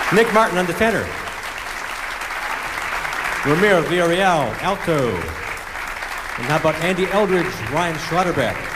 Nick Martin on the tenor. Ramiro Villarreal, alto. And how about Andy Eldridge, Ryan Schlotterbeck?